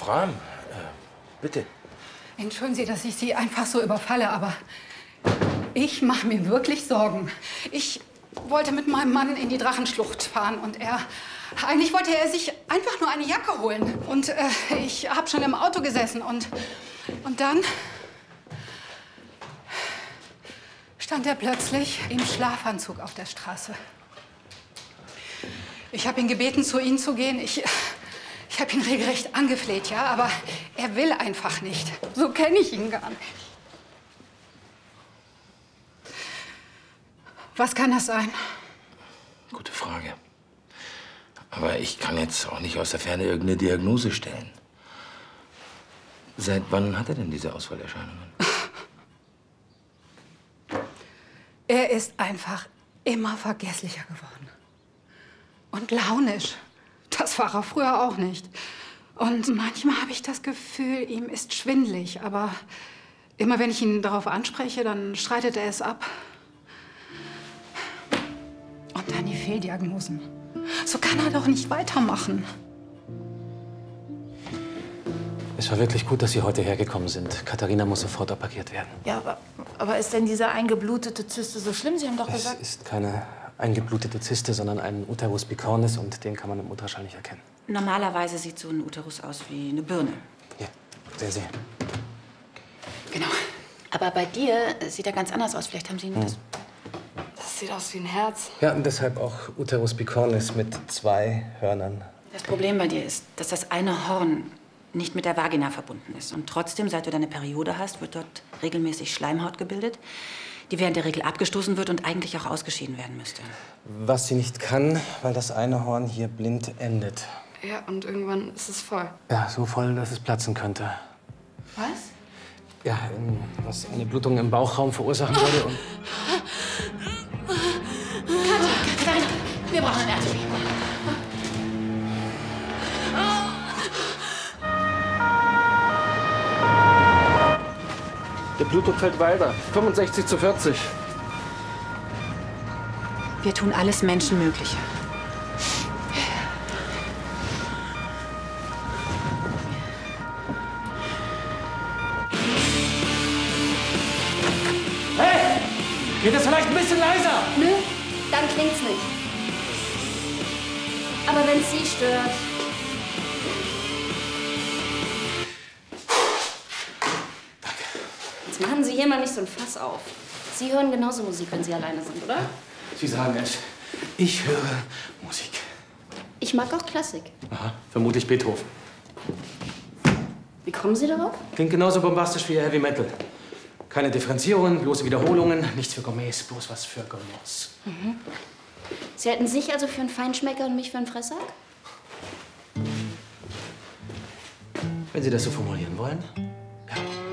Frau Rahm, bitte. Entschuldigen Sie, dass ich Sie einfach so überfalle, aber ich mache mir wirklich Sorgen. Ich wollte mit meinem Mann in die Drachenschlucht fahren und eigentlich wollte er sich einfach nur eine Jacke holen. Und ich habe schon im Auto gesessen und dann stand er plötzlich im Schlafanzug auf der Straße. Ich habe ihn gebeten, zu Ihnen zu gehen. Ich habe ihn regelrecht angefleht, ja, aber er will einfach nicht. So kenne ich ihn gar nicht. Was kann das sein? Gute Frage. Aber ich kann jetzt auch nicht aus der Ferne irgendeine Diagnose stellen. Seit wann hat er denn diese Ausfallerscheinungen? Er ist einfach immer vergesslicher geworden. Und launisch. Das war er früher auch nicht. Und manchmal habe ich das Gefühl, ihm ist schwindelig. Aber immer wenn ich ihn darauf anspreche, dann streitet er es ab. Und dann die Fehldiagnosen. So kann er doch nicht weitermachen. Es war wirklich gut, dass Sie heute hergekommen sind. Katharina muss sofort operiert werden. Ja, aber ist denn diese eingeblutete Zyste so schlimm? Sie haben doch gesagt... Es ist keine eingeblutete Zyste, sondern ein Uterus bicornis und den kann man im Ultraschall nicht erkennen. Normalerweise sieht so ein Uterus aus wie eine Birne. Ja, sehen Sie. Genau. Aber bei dir sieht er ganz anders aus. Vielleicht haben Sie ihn das... Das sieht aus wie ein Herz. Ja, und deshalb auch Uterus bicornis mit 2 Hörnern. Das Problem bei dir ist, dass das eine Horn nicht mit der Vagina verbunden ist. Und trotzdem, seit du deine Periode hast, wird dort regelmäßig Schleimhaut gebildet, die während der Regel abgestoßen wird und eigentlich auch ausgeschieden werden müsste. Was sie nicht kann, weil das eine Horn hier blind endet. Ja, und irgendwann ist es voll. Ja, so voll, dass es platzen könnte. Was? Ja, was eine Blutung im Bauchraum verursachen würde. Und Katharina, wir brauchen ein Ärzte. der Blutdruck fällt weiter. 65/40. Wir tun alles Menschenmögliche. Hey! Geht das vielleicht ein bisschen leiser? Nö, dann klingt's nicht. Aber wenn es Sie stört... Jetzt machen Sie hier mal nicht so ein Fass auf. Sie hören genauso Musik, wenn Sie alleine sind, oder? Sie sagen es. Ich höre Musik. Ich mag auch Klassik. Aha, vermutlich Beethoven. Wie kommen Sie darauf? Klingt genauso bombastisch wie Heavy Metal. Keine Differenzierungen, bloße Wiederholungen, nichts für Gourmets, bloß was für Gourmets. Mhm. Sie halten sich also für einen Feinschmecker und mich für einen Fressack? Wenn Sie das so formulieren wollen.